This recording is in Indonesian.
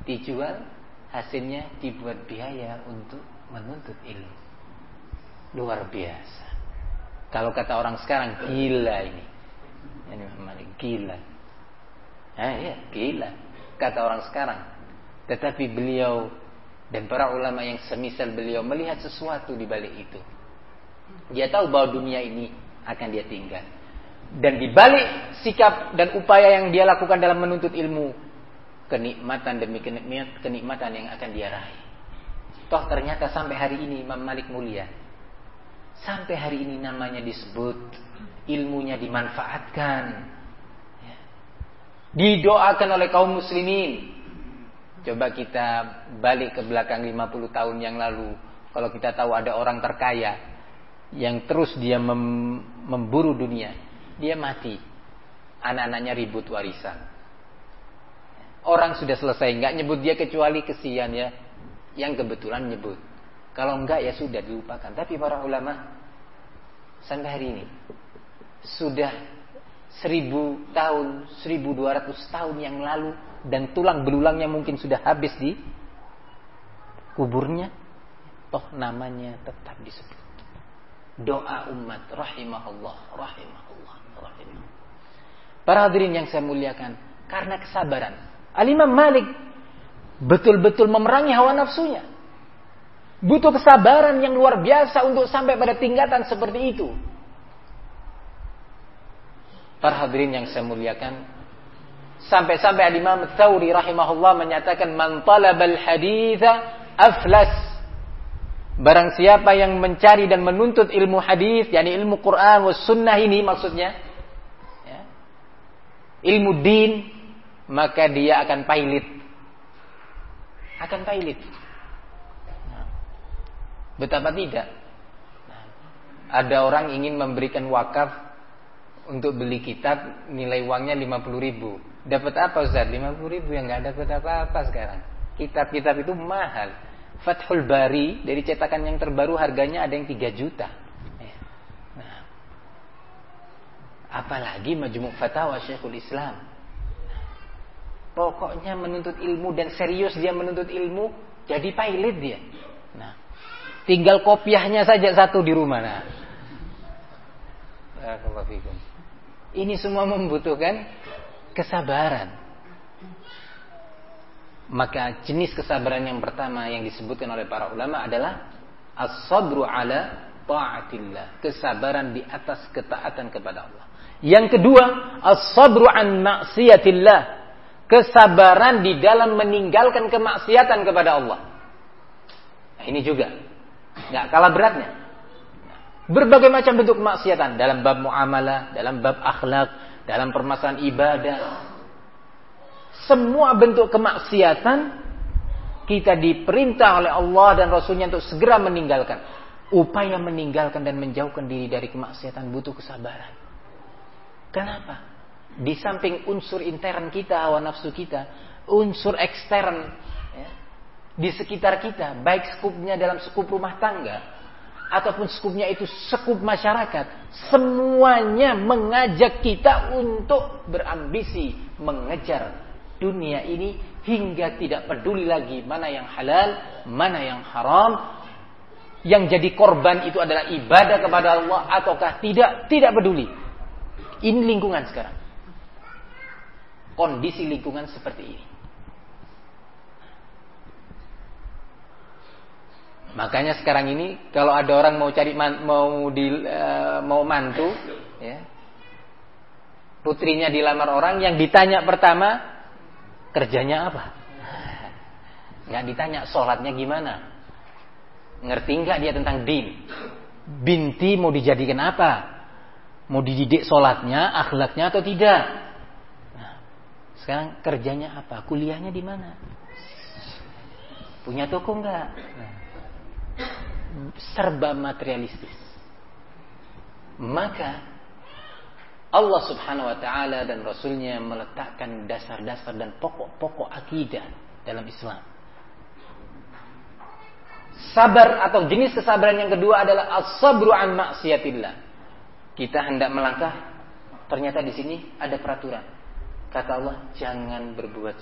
dijual, hasilnya dibuat biaya untuk menuntut ilmu. Luar biasa. Kalau kata orang sekarang, gila ini. Ini Malik gila. Ya, gila. Kata orang sekarang. Tetapi beliau dan para ulama yang semisal beliau melihat sesuatu di balik itu. Dia tahu bahwa dunia ini akan dia tinggal. Dan di balik sikap dan upaya yang dia lakukan dalam menuntut ilmu, kenikmatan demi kenikmatan yang akan dia raih. Toh ternyata sampai hari ini Imam Malik mulia. Sampai hari ini namanya disebut, ilmunya dimanfaatkan, ya. Didoakan oleh kaum muslimin. Coba kita balik ke belakang 50 tahun yang lalu. Kalau kita tahu ada orang terkaya yang terus dia memburu dunia, dia mati, anak-anaknya ribut warisan. Orang sudah selesai, nggak nyebut dia kecuali kesian ya, yang kebetulan nyebut. Kalau enggak ya sudah dilupakan. Tapi para ulama sampai hari ini sudah 1000 tahun, 1200 tahun yang lalu, dan tulang belulangnya mungkin sudah habis di kuburnya, toh namanya tetap disebut. Doa umat rahimahullah, rahimahullah, rahimahullah. Para hadirin yang saya muliakan, karena kesabaran Al-Imam Malik betul-betul memerangi hawa nafsunya. Butuh kesabaran yang luar biasa untuk sampai pada tingkatan seperti itu. Para hadirin yang saya muliakan, sampai-sampai Al-Imam Tsauri rahimahullah menyatakan, man talabal haditha aflas. Barang siapa yang mencari dan menuntut ilmu hadis, yakni ilmu Quran was sunnah ini maksudnya, ya, ilmu din, maka dia akan pailit. Akan pailit. Betapa tidak. Ada orang ingin memberikan wakaf untuk beli kitab, nilai uangnya 50.000. Dapat apa Ustaz? 50.000 yang nggak dapat apa-apa sekarang. Kitab-kitab itu mahal. Fathul Bari dari cetakan yang terbaru harganya ada yang 3 juta. Nah, apalagi Majmu' Fatawa Syekhul Islam. Pokoknya menuntut ilmu dan serius dia menuntut ilmu, jadi pailit dia. Nah, tinggal kopiahnya saja satu di rumah. Nah, ini semua membutuhkan kesabaran. Maka jenis kesabaran yang pertama yang disebutkan oleh para ulama adalah as-sabru ala ta'atillah, kesabaran di atas ketaatan kepada Allah. Yang kedua, as-sabru an maksiatillah, kesabaran di dalam meninggalkan kemaksiatan kepada Allah. Nah, ini juga nggak kalah beratnya. Berbagai macam bentuk kemaksiatan dalam bab muamalah, dalam bab akhlak, dalam permasalahan ibadah. Semua bentuk kemaksiatan kita diperintah oleh Allah dan Rasulnya untuk segera meninggalkan. Upaya meninggalkan dan menjauhkan diri dari kemaksiatan butuh kesabaran. Kenapa? Di samping unsur intern kita, hawa nafsu kita, unsur ekstern ya, di sekitar kita, baik skupnya dalam skup rumah tangga ataupun skupnya itu skup masyarakat, semuanya mengajak kita untuk berambisi mengejar dunia ini hingga tidak peduli lagi mana yang halal, mana yang haram. Yang jadi korban itu adalah ibadah kepada Allah ataukah tidak peduli. Ini lingkungan sekarang. Kondisi lingkungan seperti ini. Makanya sekarang ini kalau ada orang mau cari mau mantu, ya, putrinya dilamar orang, yang ditanya pertama kerjanya apa? Nggak ditanya sholatnya gimana, ngerti nggak dia tentang din, binti mau dijadikan apa, mau dididik sholatnya, akhlaknya atau tidak. Nah, sekarang kerjanya apa, kuliahnya di mana, punya toko nggak? Nah, serba materialistis. Maka Allah subhanahu wa ta'ala dan Rasulnya meletakkan dasar-dasar dan pokok-pokok akidah dalam Islam. Sabar atau jenis kesabaran yang kedua adalah as-sabru an maksiatillah. Kita hendak melangkah, ternyata di sini ada peraturan. Kata Allah, jangan berbuat